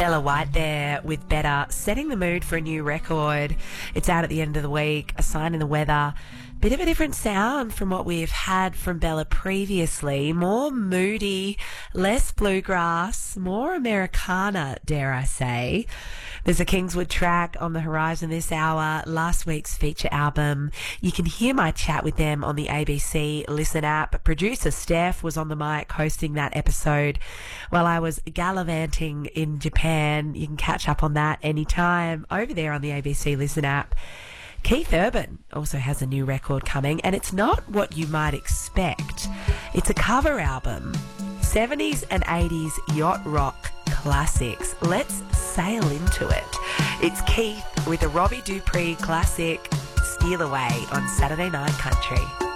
Bella White there with Better, setting the mood for a new record. It's out at the end of the week, A Sign in the Weather. Bit of a different sound from what we've had from Bella previously. More moody, less bluegrass, more Americana, dare I say. There's a Kingswood track on the horizon this hour, last week's feature album. You can hear my chat with them on the ABC Listen app. Producer Steph was on the mic hosting that episode while I was gallivanting in Japan. You can catch up on that anytime over there on the ABC Listen app. Keith Urban also has a new record coming, and it's not what you might expect. It's a cover album. 70s and 80s yacht rock classics. Let's sail into it. It's Keith with a Robbie Dupree classic, Steal Away, on Saturday Night Country.